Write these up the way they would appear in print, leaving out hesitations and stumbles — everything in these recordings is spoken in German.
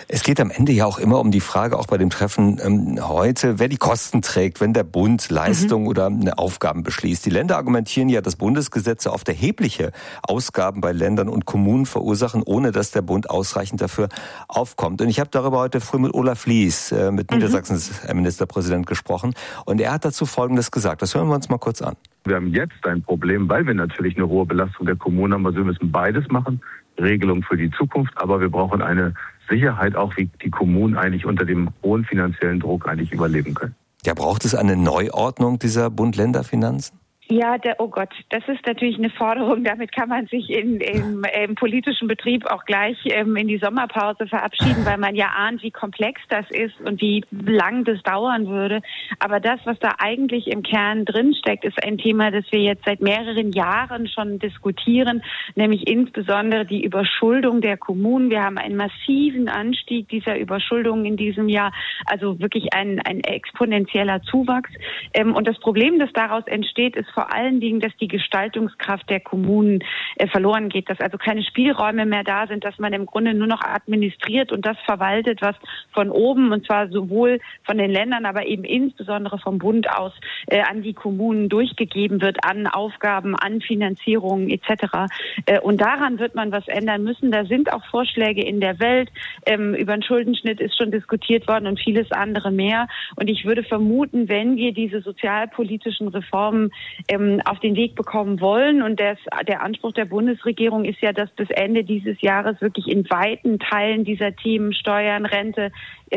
Es geht am Ende ja auch immer um die Frage, auch bei dem Treffen heute, wer die Kosten trägt, wenn der Bund Leistungen oder Aufgaben beschließt. Die Länder argumentieren ja, dass Bundesgesetze oft erhebliche Ausgaben bei Ländern und Kommunen verursachen, ohne dass der Bund ausreichend dafür aufkommt. Und ich habe darüber heute früh mit Olaf Lies, mit Niedersachsens Ministerpräsident, gesprochen. Und er hat dazu Folgendes gesagt. Das hören wir uns mal kurz an. Wir haben jetzt ein Problem, weil wir natürlich eine hohe Belastung der Kommunen haben. Also wir müssen beides machen. Regelung für die Zukunft, aber wir brauchen eine Sicherheit auch, wie die Kommunen eigentlich unter dem hohen finanziellen Druck eigentlich überleben können. Ja, braucht es eine Neuordnung dieser Bund-Länder-Finanzen? Ja, oh Gott, das ist natürlich eine Forderung. Damit kann man sich im politischen Betrieb auch gleich in die Sommerpause verabschieden, weil man ja ahnt, wie komplex das ist und wie lang das dauern würde. Aber das, was da eigentlich im Kern drinsteckt, ist ein Thema, das wir jetzt seit mehreren Jahren schon diskutieren, nämlich insbesondere die Überschuldung der Kommunen. Wir haben einen massiven Anstieg dieser Überschuldung in diesem Jahr, also wirklich ein exponentieller Zuwachs. Und das Problem, das daraus entsteht, ist vor allen Dingen, dass die Gestaltungskraft der Kommunen verloren geht, dass also keine Spielräume mehr da sind, dass man im Grunde nur noch administriert und das verwaltet, was von oben, und zwar sowohl von den Ländern, aber eben insbesondere vom Bund aus an die Kommunen durchgegeben wird, an Aufgaben, an Finanzierungen etc. Und daran wird man was ändern müssen. Da sind auch Vorschläge in der Welt. Über den Schuldenschnitt ist schon diskutiert worden und vieles andere mehr. Und ich würde vermuten, wenn wir diese sozialpolitischen Reformen auf den Weg bekommen wollen. Und der Anspruch der Bundesregierung ist ja, dass bis Ende dieses Jahres wirklich in weiten Teilen dieser Themen Steuern, Rente,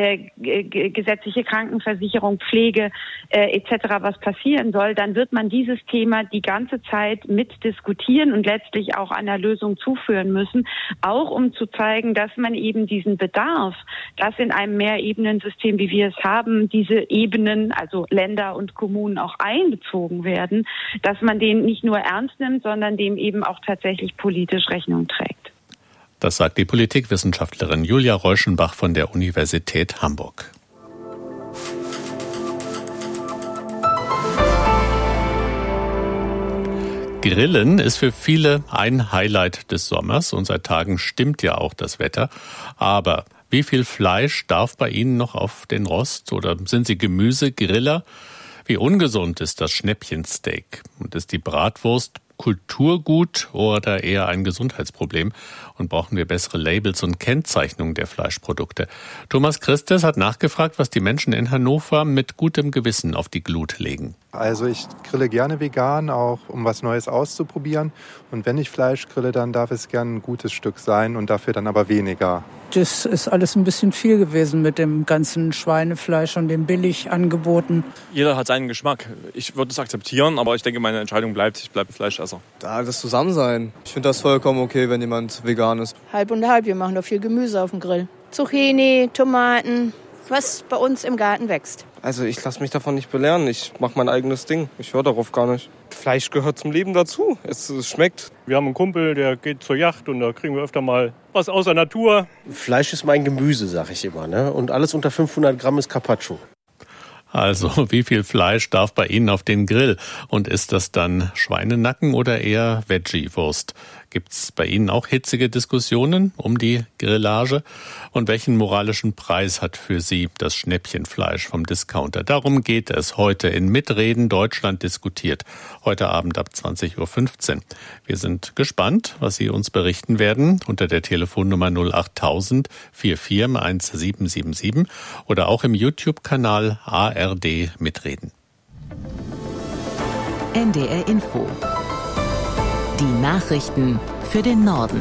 gesetzliche Krankenversicherung, Pflege etc. was passieren soll, dann wird man dieses Thema die ganze Zeit mitdiskutieren und letztlich auch einer Lösung zuführen müssen, auch um zu zeigen, dass man eben diesen Bedarf, dass in einem Mehrebenensystem, wie wir es haben, diese Ebenen, also Länder und Kommunen auch einbezogen werden, dass man den nicht nur ernst nimmt, sondern dem eben auch tatsächlich politisch Rechnung trägt. Das sagt die Politikwissenschaftlerin Julia Reuschenbach von der Universität Hamburg. Grillen ist für viele ein Highlight des Sommers und seit Tagen stimmt ja auch das Wetter. Aber wie viel Fleisch darf bei Ihnen noch auf den Rost oder sind Sie Gemüsegriller? Wie ungesund ist das Schnäppchensteak? Und ist die Bratwurst Kulturgut oder eher ein Gesundheitsproblem? Und brauchen wir bessere Labels und Kennzeichnungen der Fleischprodukte? Thomas Christes hat nachgefragt, was die Menschen in Hannover mit gutem Gewissen auf die Glut legen. Also ich grille gerne vegan, auch um was Neues auszuprobieren. Und wenn ich Fleisch grille, dann darf es gern ein gutes Stück sein und dafür dann aber weniger. Das ist alles ein bisschen viel gewesen mit dem ganzen Schweinefleisch und den Billigangeboten. Jeder hat seinen Geschmack. Ich würde es akzeptieren, aber ich denke, meine Entscheidung bleibt, ich bleibe Fleischesser. Das Zusammensein. Ich finde das vollkommen okay, wenn jemand vegan ist. Halb und halb, wir machen doch viel Gemüse auf dem Grill. Zucchini, Tomaten, was bei uns im Garten wächst. Also ich lasse mich davon nicht belehren. Ich mache mein eigenes Ding. Ich höre darauf gar nicht. Fleisch gehört zum Leben dazu. Es schmeckt. Wir haben einen Kumpel, der geht zur Yacht und da kriegen wir öfter mal was aus der Natur. Fleisch ist mein Gemüse, sag ich immer, ne? Und alles unter 500 Gramm ist Carpaccio. Also, wie viel Fleisch darf bei Ihnen auf den Grill? Und ist das dann Schweinenacken oder eher Veggie-Wurst? Gibt's bei Ihnen auch hitzige Diskussionen um die Grillage? Und welchen moralischen Preis hat für Sie das Schnäppchenfleisch vom Discounter? Darum geht es heute in Mitreden Deutschland diskutiert. Heute Abend ab 20.15 Uhr. Wir sind gespannt, was Sie uns berichten werden unter der Telefonnummer 08000 44 1777 oder auch im YouTube-Kanal ARD Mitreden. NDR Info. Die Nachrichten für den Norden.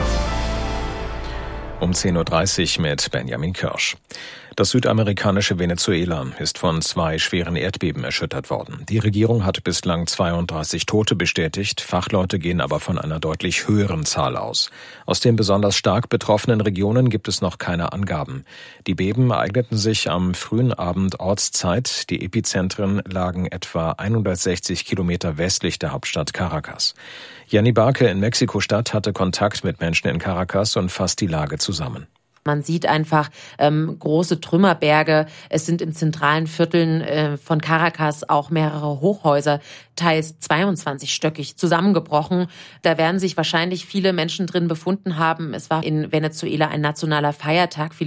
Um 10.30 Uhr mit Benjamin Kirsch. Das südamerikanische Venezuela ist von 2 schweren Erdbeben erschüttert worden. Die Regierung hat bislang 32 Tote bestätigt, Fachleute gehen aber von einer deutlich höheren Zahl aus. Aus den besonders stark betroffenen Regionen gibt es noch keine Angaben. Die Beben ereigneten sich am frühen Abend Ortszeit. Die Epizentren lagen etwa 160 Kilometer westlich der Hauptstadt Caracas. Jenny Barke in Mexiko-Stadt hatte Kontakt mit Menschen in Caracas und fasst die Lage zusammen. Man sieht einfach große Trümmerberge. Es sind in zentralen Vierteln von Caracas auch mehrere Hochhäuser, teils 22-stöckig, zusammengebrochen. Da werden sich wahrscheinlich viele Menschen drin befunden haben. Es war in Venezuela ein nationaler Feiertag.